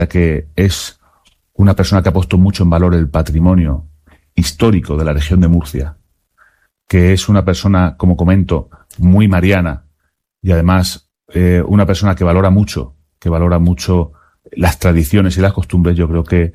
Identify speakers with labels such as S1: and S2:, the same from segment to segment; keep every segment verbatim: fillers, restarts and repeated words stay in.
S1: que es una persona que ha puesto mucho en valor el patrimonio histórico de la región de Murcia, que es una persona, como comento, muy mariana y además eh, una persona que valora mucho, que valora mucho las tradiciones y las costumbres. Yo creo que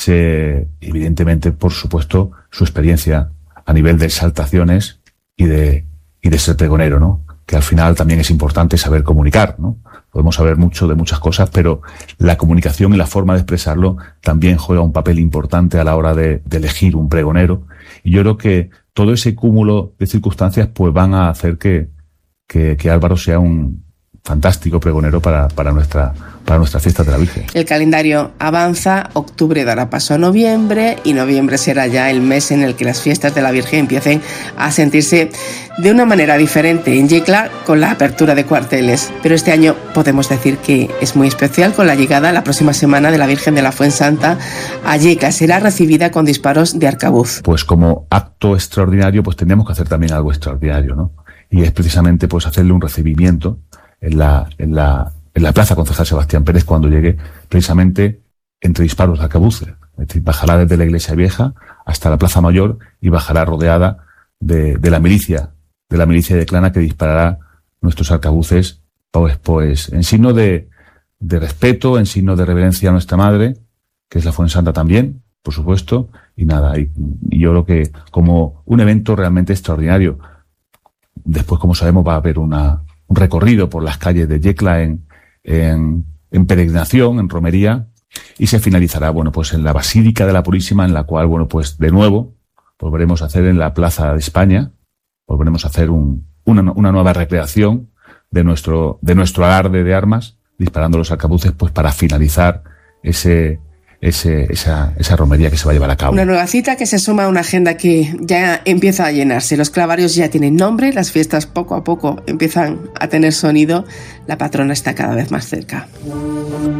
S1: se, evidentemente, por supuesto, su experiencia a nivel de exaltaciones y de, y de ser pregonero, ¿no? Que al final también es importante saber comunicar, ¿no? Podemos saber mucho de muchas cosas, pero la comunicación y la forma de expresarlo también juega un papel importante a la hora de, de elegir un pregonero. Y yo creo que todo ese cúmulo de circunstancias pues van a hacer que, que, que Álvaro sea un fantástico pregonero para, para nuestra para nuestra fiesta de la Virgen.
S2: El calendario avanza, octubre dará paso a noviembre y noviembre será ya el mes en el que las fiestas de la Virgen empiecen a sentirse de una manera diferente en Yecla con la apertura de cuarteles. Pero este año podemos decir que es muy especial con la llegada la próxima semana de la Virgen de la Fuensanta a Yecla. Será recibida con disparos de arcabuz.
S1: Pues como acto extraordinario pues tendríamos que hacer también algo extraordinario, ¿no? Y es precisamente pues hacerle un recibimiento en la en la en la Plaza Concejal Sebastián Pérez cuando llegue, precisamente entre disparos de arcabuces. Es decir, bajará desde la Iglesia Vieja hasta la Plaza Mayor y bajará rodeada de, de la milicia, de la milicia de Clana, que disparará nuestros arcabuces pues, pues en signo de, de respeto, en signo de reverencia a nuestra Madre, que es la Fuensanta también, por supuesto, y nada, y, y yo creo que como un evento realmente extraordinario. Después, como sabemos, va a haber una, un recorrido por las calles de Yecla en En, en peregrinación, en romería, y se finalizará, bueno, pues en la Basílica de la Purísima, en la cual, bueno, pues de nuevo volveremos a hacer en la Plaza de España, volveremos a hacer un, una, una nueva recreación de nuestro, de nuestro alarde de armas, disparando los arcabuces, pues para finalizar ese, ese, esa, esa romería que se va a llevar a cabo.
S2: Una nueva cita que se suma a una agenda que ya empieza a llenarse. Los clavarios ya tienen nombre, las fiestas poco a poco empiezan a tener sonido, la patrona está cada vez más cerca.